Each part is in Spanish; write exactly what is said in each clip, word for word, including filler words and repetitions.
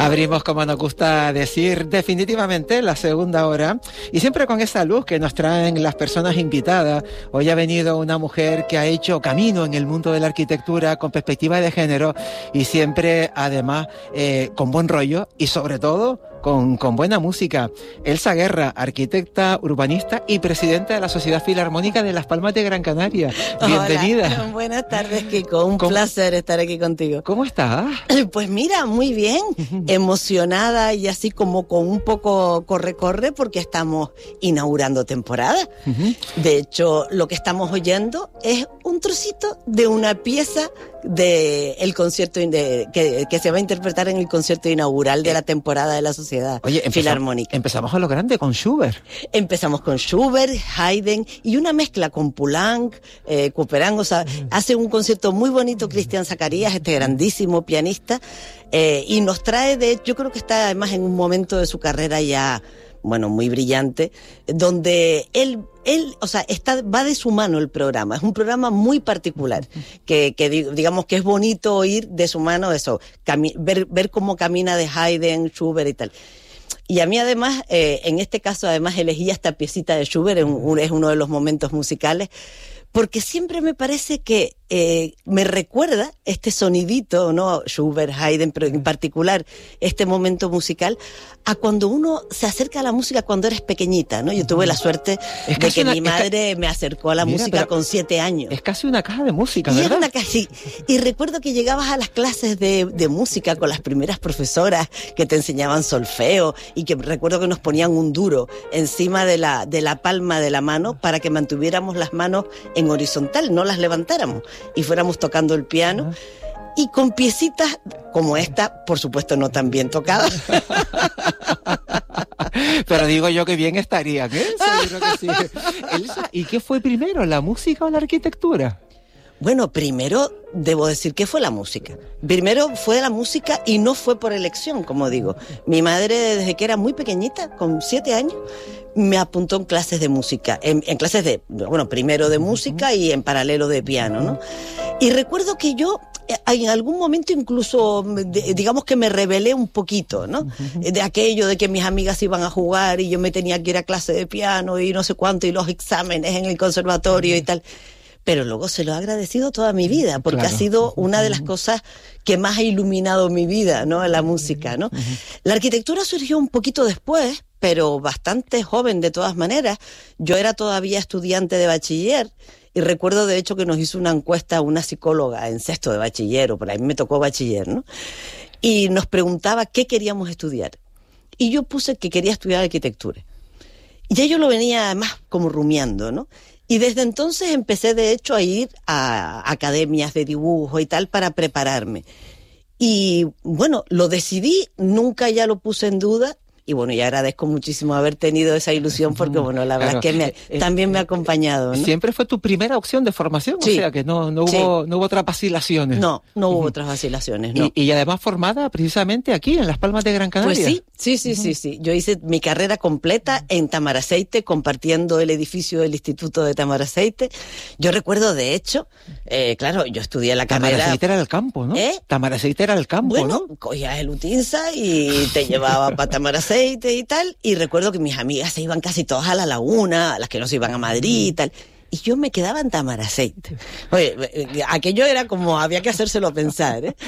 Abrimos, como nos gusta decir, definitivamente la segunda hora, y siempre con esa luz que nos traen las personas invitadas. Hoy ha venido una mujer que ha hecho camino en el mundo de la arquitectura con perspectiva de género y siempre, además, eh, con buen rollo y sobre todo con, con buena música. Elsa Guerra, arquitecta, urbanista y presidenta de la Sociedad Filarmónica de Las Palmas de Gran Canaria. Bienvenida. Hola, buenas tardes, Kiko. Un ¿Cómo? placer estar aquí contigo. ¿Cómo estás? Pues mira, muy bien. Emocionada y así como con un poco corre-corre porque estamos inaugurando temporada. Uh-huh. De hecho, lo que estamos oyendo es un trocito de una pieza de el concierto de, que, que se va a interpretar en el concierto inaugural de la temporada de la Sociedad Oye, empezamos, Filarmónica. Empezamos a lo grande con Schubert. Empezamos con Schubert, Haydn y una mezcla con Poulenc, eh, Couperin. O sea, mm. hace un concierto muy bonito Cristian Zacarías, este grandísimo pianista, eh, y nos trae, de yo creo que está además en un momento de su carrera ya, bueno, muy brillante, donde él Él, o sea, está, va de su mano el programa. Es un programa muy particular, que, que digamos que es bonito oír de su mano eso, cami- ver, ver cómo camina de Haydn, Schubert y tal. Y a mí además, eh, en este caso además elegí esta piecita de Schubert, es, un, es uno de los momentos musicales, porque siempre me parece que eh, me recuerda este sonidito, ¿no? Schubert, Haydn, pero en particular este momento musical, a cuando uno se acerca a la música cuando eres pequeñita, ¿no? Yo tuve la suerte de que una, mi madre ca... me acercó a la Mira, música con siete años. Es casi una caja de música, y ¿verdad? Era una caja, sí. Y recuerdo que llegabas a las clases de, de música con las primeras profesoras que te enseñaban solfeo y que recuerdo que nos ponían un duro encima de la, de la palma de la mano para que mantuviéramos las manos en horizontal, no las levantáramos y fuéramos tocando el piano. Y con piecitas como esta, por supuesto no tan bien tocadas. Pero digo yo que bien estarían, ¿eh? Seguro que sí. Elsa, ¿y qué fue primero, la música o la arquitectura? Bueno, primero debo decir que fue la música. Primero fue la música y no fue por elección, como digo. Mi madre, desde que era muy pequeñita, con siete años, me apuntó en clases de música. En, en clases de, bueno, primero de música y en paralelo de piano, ¿no? Y recuerdo que yo en algún momento incluso, digamos que me rebelé un poquito, ¿no? Uh-huh. De aquello de que mis amigas iban a jugar y yo me tenía que ir a clase de piano y no sé cuánto, y los exámenes en el conservatorio uh-huh. y tal. Pero luego se lo he agradecido toda mi vida, porque claro. ha sido una de las cosas que más ha iluminado mi vida, ¿no? La música, ¿no? Uh-huh. La arquitectura surgió un poquito después, pero bastante joven de todas maneras. Yo era todavía estudiante de bachiller, y recuerdo de hecho que nos hizo una encuesta una psicóloga en sexto de bachiller, o por ahí me tocó bachiller, ¿no? Y nos preguntaba qué queríamos estudiar. Y yo puse que quería estudiar arquitectura. Y ya yo lo venía además como rumiando, ¿no? Y desde entonces empecé de hecho a ir a academias de dibujo y tal para prepararme. Y bueno, lo decidí, nunca ya lo puse en duda. Y bueno, y agradezco muchísimo haber tenido esa ilusión porque, bueno, la verdad claro. es que me, también me ha acompañado, ¿no? ¿Siempre fue tu primera opción de formación? Sí. O sea, que no, no, hubo, sí. no hubo otras vacilaciones. No, no hubo uh-huh. otras vacilaciones, no. Y, y además formada precisamente aquí, en Las Palmas de Gran Canaria. Pues sí, sí, sí, uh-huh. sí, sí. Yo hice mi carrera completa en Tamaraceite, compartiendo el edificio del Instituto de Tamaraceite. Yo recuerdo, de hecho, eh, claro, yo estudié la carrera... Tamaraceite era el campo, ¿no? ¿Eh? Tamaraceite era el campo, bueno, ¿no? Bueno, cogías el Utinsa y te llevaba para Tamaraceite y tal, y recuerdo que mis amigas se iban casi todas a la Laguna, las que no se iban a Madrid y tal, y yo me quedaba en Tamaraceite. Oye, aquello era como, había que hacérselo pensar, ¿eh?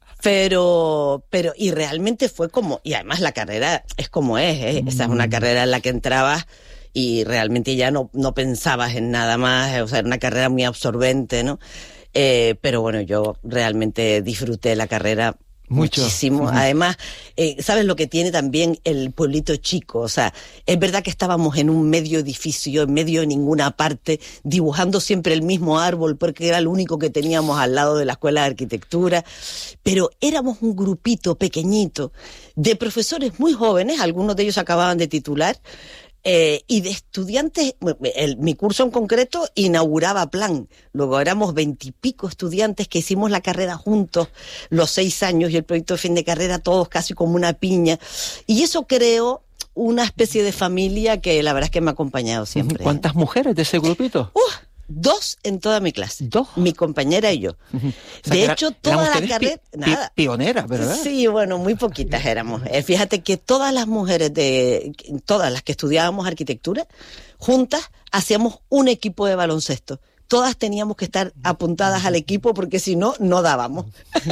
Pero, pero, y realmente fue como, y además la carrera es como es, ¿eh? Esa es una carrera en la que entrabas y realmente ya no, no pensabas en nada más, o sea, era una carrera muy absorbente, ¿no? Eh, pero bueno, yo realmente disfruté la carrera Mucho. Muchísimo. Uh-huh. Además, eh, ¿sabes lo que tiene también el pueblito chico? O sea, es verdad que estábamos en un medio edificio, en medio de ninguna parte, dibujando siempre el mismo árbol, porque era el único que teníamos al lado de la escuela de arquitectura, pero éramos un grupito pequeñito de profesores muy jóvenes, algunos de ellos acababan de titular, Eh, y de estudiantes, el, mi curso en concreto inauguraba plan. Luego éramos veintipico estudiantes que hicimos la carrera juntos, los seis años y el proyecto de fin de carrera, todos casi como una piña. Y eso creó una especie de familia que la verdad es que me ha acompañado siempre. ¿Cuántas mujeres de ese grupito? ¡Uh! Dos en toda mi clase. ¿Dos? Mi compañera y yo. Uh-huh. O sea, de era, hecho, toda la carrera... Pi, nada. Pi, pioneras, ¿verdad? Sí, bueno, muy poquitas éramos. Eh, fíjate que todas las mujeres, de todas las que estudiábamos arquitectura, juntas hacíamos un equipo de baloncesto. Todas teníamos que estar apuntadas al equipo porque si no, no dábamos.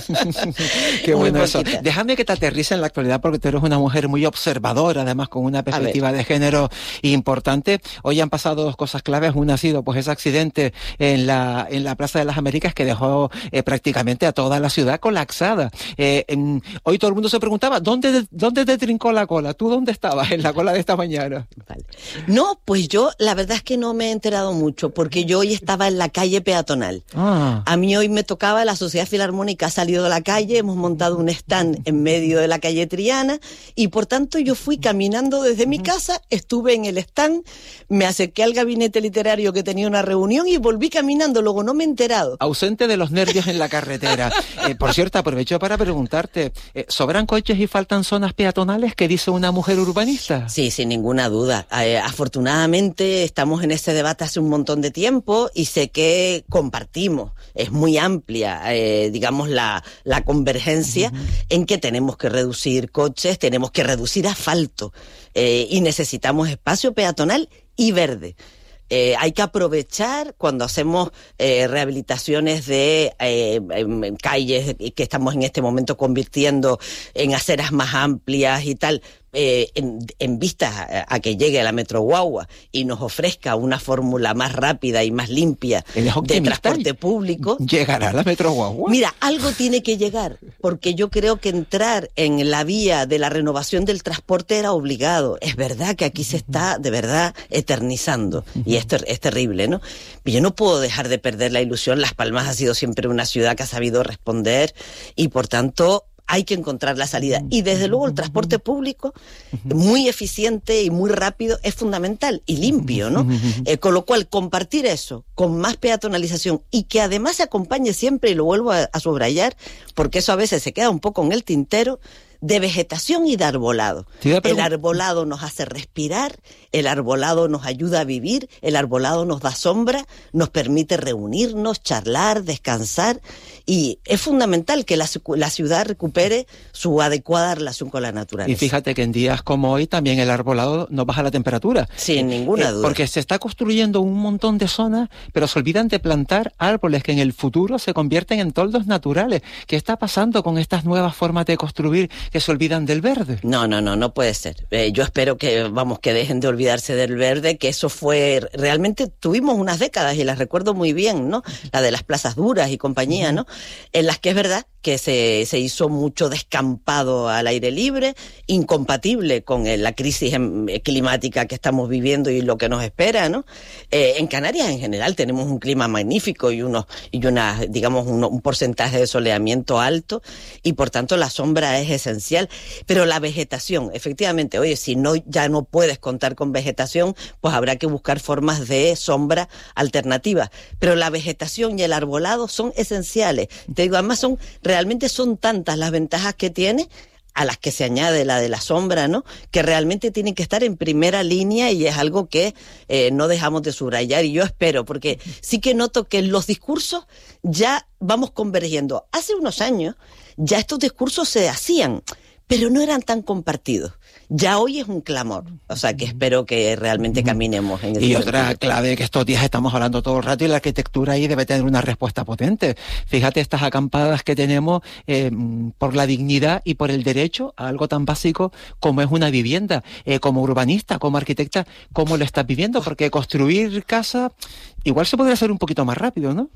Qué bueno eso. Déjame que te aterrice en la actualidad porque tú eres una mujer muy observadora, además con una perspectiva de género importante. Hoy han pasado dos cosas claves. Una ha sido pues ese accidente en la en la Plaza de las Américas que dejó eh, prácticamente a toda la ciudad colapsada. Eh, en, hoy todo el mundo se preguntaba, ¿dónde, ¿dónde te trincó la cola? ¿Tú dónde estabas en la cola de esta mañana? Vale. No, pues yo la verdad es que no me he enterado mucho porque yo hoy estaba en la calle peatonal. Ah. A mí hoy me tocaba, la Sociedad Filarmónica ha salido a la calle, hemos montado un stand en medio de la calle Triana y por tanto yo fui caminando desde mi casa, estuve en el stand, me acerqué al gabinete literario que tenía una reunión y volví caminando, luego no me he enterado. Ausente de los nervios en la carretera. Eh, por cierto, aprovecho para preguntarte, eh, ¿sobran coches y faltan zonas peatonales? ¿Qué dice una mujer urbanista? Sí, sin ninguna duda. Eh, afortunadamente estamos en ese debate hace un montón de tiempo y sé que compartimos, es muy amplia, eh, digamos, la, la convergencia uh-huh. en que tenemos que reducir coches, tenemos que reducir asfalto eh, y necesitamos espacio peatonal y verde. Eh, hay que aprovechar cuando hacemos eh, rehabilitaciones de eh, calles que estamos en este momento convirtiendo en aceras más amplias y tal, eh, en, en vista a, a que llegue la Metro Guagua y nos ofrezca una fórmula más rápida y más limpia de transporte público. ¿Llegará la Metro Guagua? Mira, algo tiene que llegar, porque yo creo que entrar en la vía de la renovación del transporte era obligado. Es verdad que aquí se está, de verdad, eternizando, y es, ter- es terrible, ¿no? Pero yo no puedo dejar de perder la ilusión. Las Palmas ha sido siempre una ciudad que ha sabido responder, y por tanto hay que encontrar la salida. Y desde luego el transporte público, muy eficiente y muy rápido, es fundamental y limpio, ¿no? Eh, con lo cual, compartir eso con más peatonalización y que además se acompañe siempre, y lo vuelvo a, a subrayar, porque eso a veces se queda un poco en el tintero, de vegetación y de arbolado. El arbolado nos hace respirar, el arbolado nos ayuda a vivir, el arbolado nos da sombra, nos permite reunirnos, charlar, descansar, y es fundamental que la, la ciudad recupere su adecuada relación con la naturaleza. Y fíjate que en días como hoy también el arbolado nos baja la temperatura. Sin ninguna duda. Porque se está construyendo un montón de zonas, pero se olvidan de plantar árboles que en el futuro se convierten en toldos naturales. ¿Qué está pasando con estas nuevas formas de construir que se olvidan del verde? No, no, no, no puede ser. Eh, yo espero que, vamos, que dejen de olvidarse del verde, que eso fue, realmente tuvimos unas décadas, y las recuerdo muy bien, ¿no? La de las plazas duras y compañía, ¿no? En las que es verdad que se, se hizo mucho descampado al aire libre, incompatible con el, la crisis climática que estamos viviendo y lo que nos espera, ¿no? Eh, en Canarias en general tenemos un clima magnífico y unos y una, digamos, un, un porcentaje de soleamiento alto, y por tanto la sombra es esencial. Pero la vegetación, efectivamente, oye, si no ya no puedes contar con vegetación, pues habrá que buscar formas de sombra alternativas. Pero la vegetación y el arbolado son esenciales. Te digo, además son realmente son tantas las ventajas que tiene, a las que se añade la de la sombra, ¿no? Que realmente tienen que estar en primera línea, y es algo que eh, no dejamos de subrayar, y yo espero, porque sí que noto que en los discursos ya vamos convergiendo. Hace unos años ya estos discursos se hacían, pero no eran tan compartidos. Ya hoy es un clamor, o sea que espero que realmente caminemos en ese Y sentido. otra clave que estos días estamos hablando todo el rato, y la arquitectura ahí debe tener una respuesta potente. Fíjate estas acampadas que tenemos eh, por la dignidad y por el derecho a algo tan básico como es una vivienda. Eh, como urbanista, como arquitecta, ¿cómo lo estás viviendo? Porque construir casa igual se podría hacer un poquito más rápido, ¿no?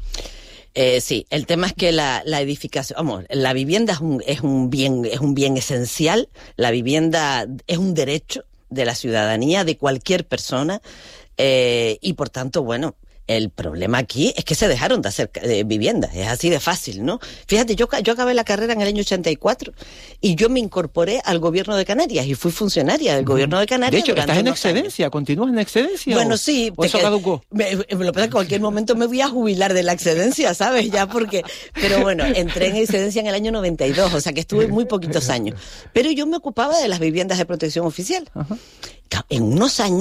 Eh, sí, el tema es que la, la edificación, vamos, la vivienda es un, es un bien, es un bien esencial. La vivienda es un derecho de la ciudadanía, de cualquier persona, eh, y por tanto, bueno, el problema aquí es que se dejaron de hacer eh, viviendas, es así de fácil, ¿no? Fíjate, yo, yo acabé la carrera en el año ochenta y cuatro y yo me incorporé al gobierno de Canarias y fui funcionaria del gobierno de Canarias. De hecho, estás en excedencia, años. ¿Continúas en excedencia? Bueno, o, sí. ¿O eso que, caducó? Me, me lo pasa que en cualquier momento me voy a jubilar de la excedencia, ¿sabes? Ya porque, pero bueno, entré en excedencia en el año noventa y dos, o sea que estuve muy poquitos años. Pero yo me ocupaba de las viviendas de protección oficial. Ajá. En unos años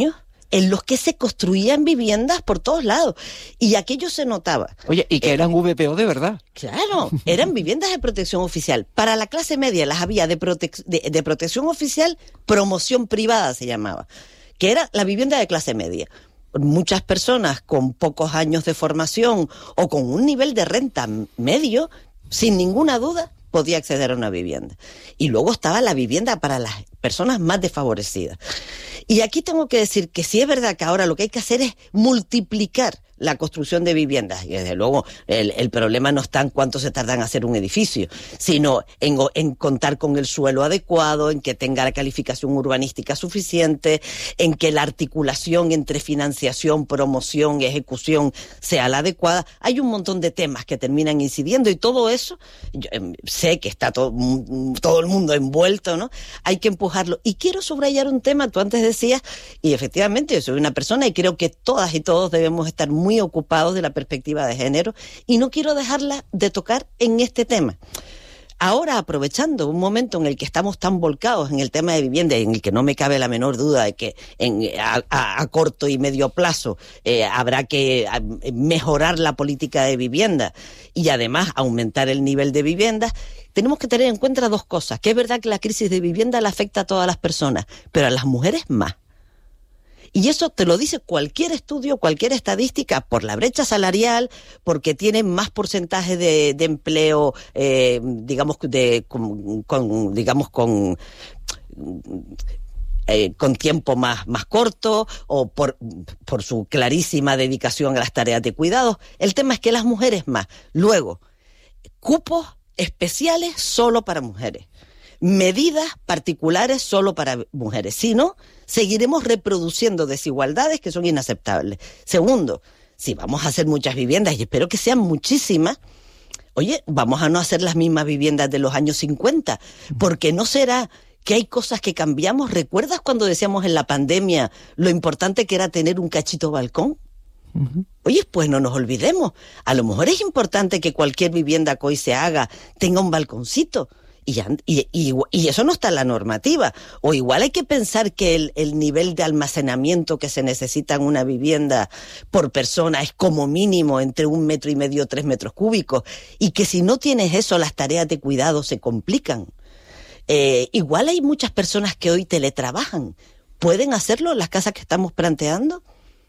en los que se construían viviendas por todos lados. Y aquello se notaba. Oye, y que eh, eran V P O de verdad. Claro, eran viviendas de protección oficial. Para la clase media las había de, prote- de, de protección oficial, promoción privada se llamaba, que era la vivienda de clase media. Muchas personas con pocos años de formación o con un nivel de renta medio, sin ninguna duda, podía acceder a una vivienda. Y luego estaba la vivienda para las personas más desfavorecidas. Y aquí tengo que decir que sí es verdad que ahora lo que hay que hacer es multiplicar la construcción de viviendas. Y desde luego el, el problema no está en cuánto se tarda en hacer un edificio, sino en, en contar con el suelo adecuado, en que tenga la calificación urbanística suficiente, en que la articulación entre financiación, promoción y ejecución sea la adecuada. Hay un montón de temas que terminan incidiendo y todo eso, yo eh, sé que está todo, todo el mundo envuelto, ¿no? Hay que empujarlo. Y quiero subrayar un tema, tú antes decías, y efectivamente yo soy una persona y creo que todas y todos debemos estar muy muy ocupados de la perspectiva de género y no quiero dejarla de tocar en este tema. Ahora, aprovechando un momento en el que estamos tan volcados en el tema de vivienda, en el que no me cabe la menor duda de que en, a, a, a corto y medio plazo eh, habrá que a, mejorar la política de vivienda y además aumentar el nivel de vivienda, tenemos que tener en cuenta dos cosas, que es verdad que la crisis de vivienda le afecta a todas las personas, pero a las mujeres más. Y eso te lo dice cualquier estudio, cualquier estadística, por la brecha salarial, porque tienen más porcentaje de, de empleo, eh, digamos, de, con, con, digamos, con, eh, con tiempo más, más corto, o por, por su clarísima dedicación a las tareas de cuidados. El tema es que las mujeres más. Luego, cupos especiales solo para mujeres. Medidas particulares solo para mujeres. Si no, seguiremos reproduciendo desigualdades que son inaceptables. Segundo, si vamos a hacer muchas viviendas, y espero que sean muchísimas, oye, vamos a no hacer las mismas viviendas de los años cincuenta, porque no será que hay cosas que cambiamos. ¿Recuerdas cuando decíamos en la pandemia lo importante que era tener un cachito balcón? Uh-huh. Oye, pues no nos olvidemos. A lo mejor es importante que cualquier vivienda que hoy se haga tenga un balconcito. Y, y, y, y eso no está en la normativa. O igual hay que pensar que el, el nivel de almacenamiento que se necesita en una vivienda por persona es como mínimo entre un metro y medio, tres metros cúbicos, y que si no tienes eso, las tareas de cuidado se complican. Eh, igual hay muchas personas que hoy teletrabajan. ¿Pueden hacerlo en las casas que estamos planteando?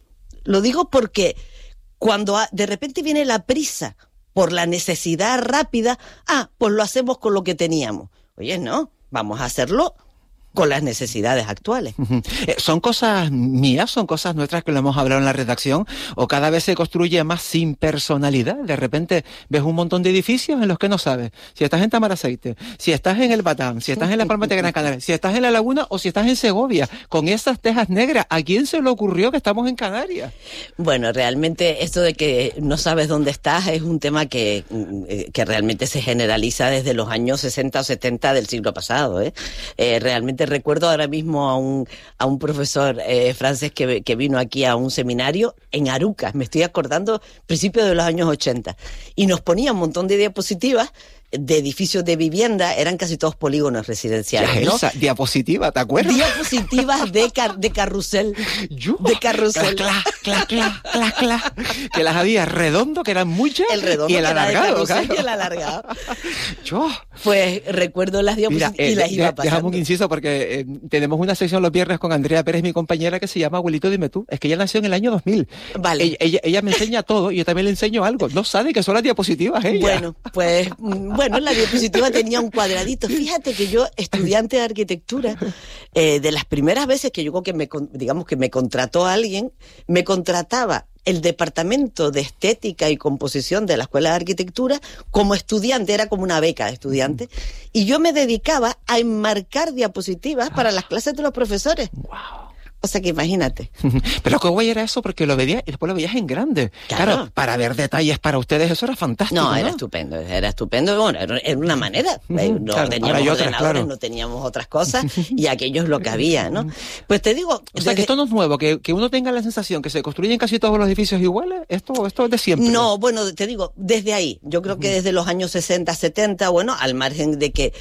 Lo digo porque cuando de repente viene la prisa por la necesidad rápida, ah, pues lo hacemos con lo que teníamos. Oye, no, vamos a hacerlo con las necesidades actuales. Uh-huh. Eh, ¿Son cosas mías, son cosas nuestras que lo hemos hablado en la redacción, o cada vez se construye más sin personalidad? De repente ves un montón de edificios en los que no sabes si estás en Tamaraceite, si estás en el Batán, si estás en la Palma de Gran Canaria, si estás en La Laguna o si estás en Segovia, con esas tejas negras. ¿A quién se le ocurrió que estamos en Canarias? Bueno, realmente esto de que no sabes dónde estás es un tema que, que realmente se generaliza desde los años sesenta o setenta del siglo pasado, ¿eh? Eh, realmente recuerdo ahora mismo a un, a un profesor eh, francés que, que vino aquí a un seminario en Arucas, me estoy acordando, principios de los años ochenta, y nos ponía un montón de diapositivas de edificios de vivienda, eran casi todos polígonos residenciales, ¿no? Esa diapositiva, ¿te acuerdas? Diapositivas de, car, de carrusel. Yo, de carrusel. Cla, cla, cla, cla, cla, que las había redondo, que eran muchas, el redondo y el alargado, claro. claro. Y el alargado. Yo. Pues recuerdo las diapositivas Mira, eh, y las iba pasando. Dejamos un inciso porque eh, tenemos una sección los viernes con Andrea Pérez, mi compañera, que se llama Abuelito Dime Tú. Es que ella nació en el año dos mil. Vale. Ella, ella, ella me enseña todo y yo también le enseño algo. No sabe que son las diapositivas ella. Bueno, pues... Bueno, la diapositiva tenía un cuadradito. Fíjate que yo, estudiante de arquitectura, eh, de las primeras veces que yo creo que me, digamos que me contrató a alguien, me contrataba el departamento de estética y composición de la Escuela de Arquitectura como estudiante, era como una beca de estudiante, y yo me dedicaba a enmarcar diapositivas para las clases de los profesores. Wow. O sea que imagínate. Pero qué guay era eso, porque lo veías y después lo veías en grande. Claro. claro, para ver detalles para ustedes, eso era fantástico. No, ¿no? era estupendo, era estupendo. Bueno, era una manera. Uh-huh, no claro, teníamos otras, ordenadores, claro. no teníamos otras cosas, y aquello es lo que había, ¿no? Pues te digo... O sea, desde... que esto no es nuevo, que, que uno tenga la sensación que se construyen casi todos los edificios iguales, esto, esto es de siempre. No, bueno, te digo, desde ahí. Yo creo que desde los años sesenta, setenta, bueno, al margen de que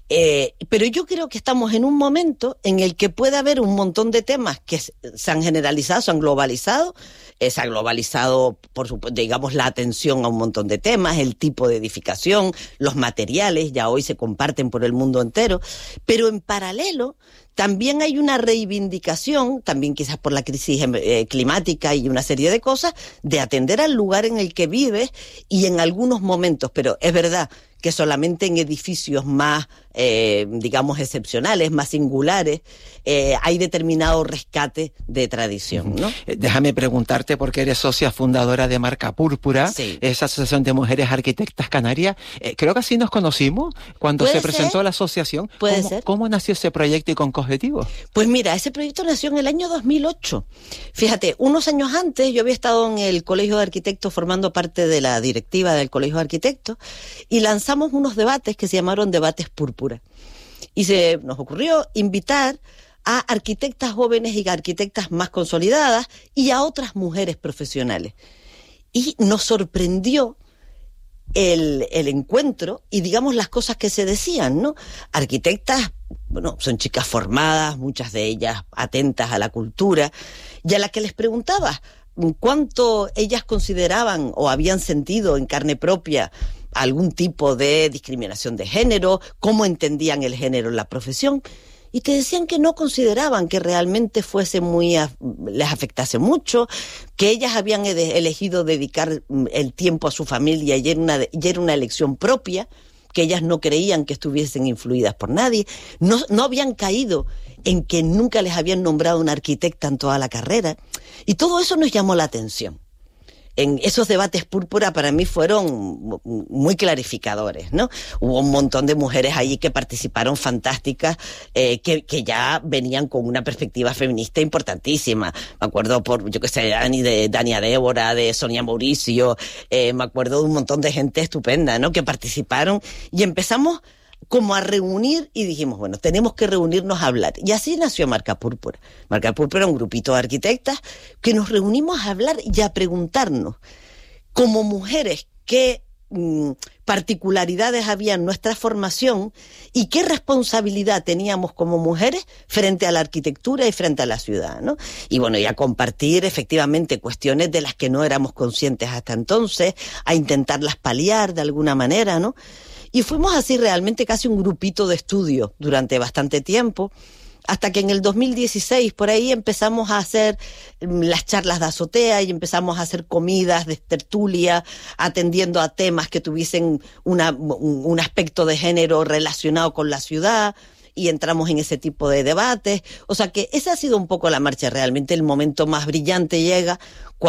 Eh, pero yo creo que estamos en un momento en el que puede haber un montón de temas que se han generalizado, se han globalizado, eh, se ha globalizado, por supuesto, digamos, la atención a un montón de temas, el tipo de edificación, los materiales, ya hoy se comparten por el mundo entero, pero en paralelo también hay una reivindicación, también quizás por la crisis eh, climática y una serie de cosas, de atender al lugar en el que vives y en algunos momentos, pero es verdad que solamente en edificios más, eh, digamos, excepcionales, más singulares, eh, hay determinado rescate de tradición, ¿no? Déjame preguntarte, porque eres socia fundadora de Marca Púrpura, sí. esa asociación de mujeres arquitectas canarias. Eh, creo que así nos conocimos cuando se presentó ser? la asociación. Puede ¿Cómo, ser. ¿Cómo nació ese proyecto y con qué objetivo? Pues mira, ese proyecto nació en el año dos mil ocho. Fíjate, unos años antes yo había estado en el Colegio de Arquitectos formando parte de la directiva del Colegio de Arquitectos y lanzamos unos debates que se llamaron Debates Púrpura. Y se nos ocurrió invitar a arquitectas jóvenes y arquitectas más consolidadas y a otras mujeres profesionales. Y nos sorprendió el, el encuentro y, digamos, las cosas que se decían, ¿no? Arquitectas, bueno, son chicas formadas, muchas de ellas atentas a la cultura, y a las que les preguntaba cuánto ellas consideraban o habían sentido en carne propia algún tipo de discriminación de género, cómo entendían el género en la profesión, y te decían que no consideraban que realmente fuese muy, les afectase mucho, que ellas habían elegido dedicar el tiempo a su familia y era una, y era una elección propia, que ellas no creían que estuviesen influidas por nadie, no, no habían caído en que nunca les habían nombrado una arquitecta en toda la carrera, y todo eso nos llamó la atención. En esos debates púrpura para mí fueron muy clarificadores, ¿no? Hubo un montón de mujeres ahí que participaron fantásticas, eh, que, que ya venían con una perspectiva feminista importantísima. Me acuerdo por, yo qué sé, Dani de Dania Débora, de Sonia Mauricio, eh, me acuerdo de un montón de gente estupenda, ¿no? Que participaron y empezamos como a reunir y dijimos, bueno, tenemos que reunirnos a hablar. Y así nació Marca Púrpura. Marca Púrpura era un grupito de arquitectas que nos reunimos a hablar y a preguntarnos, como mujeres, qué mmm, particularidades había en nuestra formación y qué responsabilidad teníamos como mujeres frente a la arquitectura y frente a la ciudad, ¿no? Y bueno, y a compartir efectivamente cuestiones de las que no éramos conscientes hasta entonces, a intentarlas paliar de alguna manera, ¿no? Y fuimos así realmente casi un grupito de estudio durante bastante tiempo, hasta que en el dos mil dieciséis por ahí empezamos a hacer las charlas de azotea y empezamos a hacer comidas de tertulia, atendiendo a temas que tuviesen una, un, un aspecto de género relacionado con la ciudad, y entramos en ese tipo de debates. O sea que esa ha sido un poco la marcha, realmente el momento más brillante llega